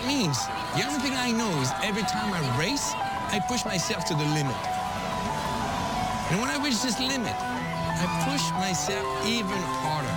means? The only thing I know is every time I race, I push myself to the limit. And when I reach this limit, I push myself even harder.